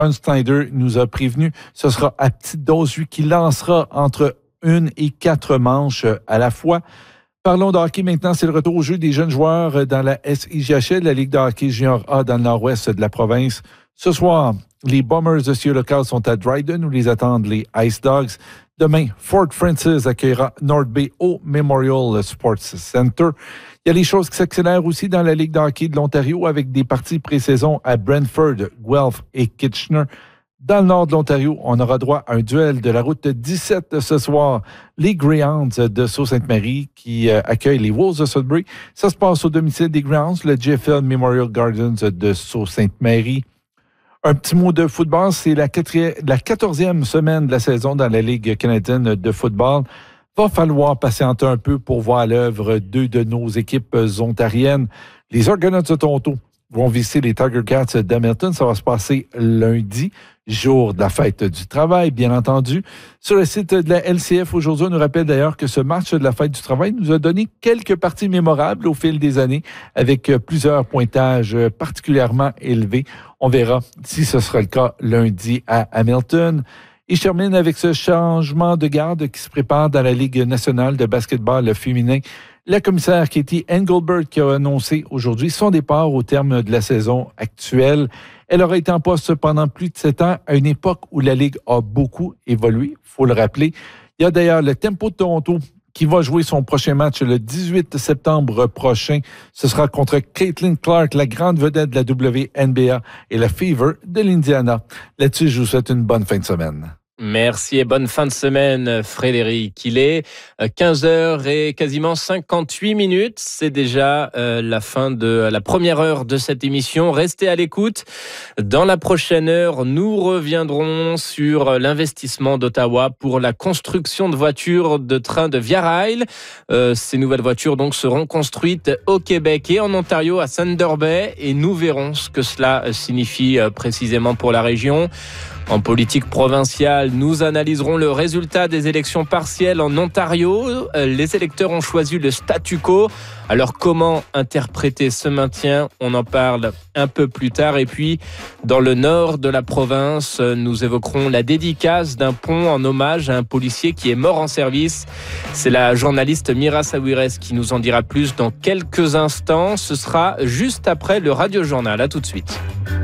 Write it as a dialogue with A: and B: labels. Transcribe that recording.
A: Snyder nous a prévenu, ce sera à petite dose, lui qui lancera entre 1 et 4 manches à la fois. Parlons de hockey maintenant, c'est le retour au jeu des jeunes joueurs dans la SIJHL, la Ligue de hockey junior A dans le nord-ouest de la province. Ce soir, les Bombers de Cieux local sont à Dryden où les attendent les Ice Dogs. Demain, Fort Francis accueillera North Bay au Memorial Sports Center. Il y a les choses qui s'accélèrent aussi dans la Ligue de hockey de l'Ontario avec des parties pré-saison à Brantford, Guelph et Kitchener. Dans le nord de l'Ontario, on aura droit à un duel de la route 17 ce soir. Les Greyhounds de Sault-Sainte-Marie qui accueillent les Wolves de Sudbury. Ça se passe au domicile des Greyhounds, le GFL Memorial Gardens de Sault-Sainte-Marie. Un petit mot de football, c'est la 14e semaine de la saison dans la Ligue canadienne de football. Va falloir patienter un peu pour voir à l'œuvre deux de nos équipes ontariennes. Les Argonauts de Toronto vont visiter les Tiger Cats d'Hamilton. Ça va se passer lundi, jour de la fête du travail, bien entendu. Sur le site de la LCF aujourd'hui, on nous rappelle d'ailleurs que ce match de la fête du travail nous a donné quelques parties mémorables au fil des années, avec plusieurs pointages particulièrement élevés. On verra si ce sera le cas lundi à Hamilton. Et je termine avec ce changement de garde qui se prépare dans la Ligue nationale de basketball féminin. La commissaire Katie Engelbert qui a annoncé aujourd'hui son départ au terme de la saison actuelle. Elle aura été en poste pendant plus de 7 ans, à une époque où la Ligue a beaucoup évolué, il faut le rappeler. Il y a d'ailleurs le Tempo de Toronto qui va jouer son prochain match le 18 septembre prochain. Ce sera contre Caitlin Clark, la grande vedette de la WNBA et la Fever de l'Indiana. Là-dessus, je vous souhaite une bonne fin de semaine.
B: Merci et bonne fin de semaine, Frédéric. Il est 15h et quasiment 58 minutes. C'est déjà la fin de la première heure de cette émission. Restez à l'écoute. Dans la prochaine heure, nous reviendrons sur l'investissement d'Ottawa pour la construction de voitures de train de Via Rail. Ces nouvelles voitures donc seront construites au Québec et en Ontario, à Thunder Bay. Et nous verrons ce que cela signifie précisément pour la région. En politique provinciale, nous analyserons le résultat des élections partielles en Ontario. Les électeurs ont choisi le statu quo. Alors comment interpréter ce maintien ? On en parle un peu plus tard. Et puis, dans le nord de la province, nous évoquerons la dédicace d'un pont en hommage à un policier qui est mort en service. C'est la journaliste Mira Saouires qui nous en dira plus dans quelques instants. Ce sera juste après le Radio Journal. À tout de suite.